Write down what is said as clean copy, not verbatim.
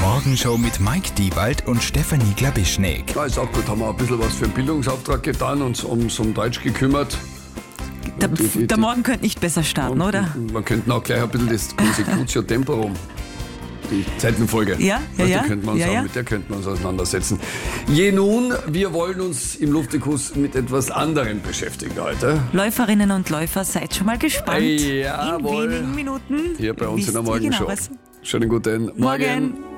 Morgenshow mit Mike Diewald und Stefanie Glabischnik. Ja, ist auch gut, haben wir ein bisschen was für einen Bildungsauftrag getan und uns um Deutsch gekümmert. Der Morgen könnte nicht besser starten, oder? Man könnte auch gleich ein bisschen das Consecutio Temporum, die Zeitenfolge. Ja. Mit der könnten wir uns auseinandersetzen. Je nun, wir wollen uns im Luftikus mit etwas anderem beschäftigen heute. Läuferinnen und Läufer, seid schon mal gespannt. Jawohl. In wenigen Minuten. Hier bei uns in der wisst ihr Morgenshow. genau was. Schönen guten Morgen.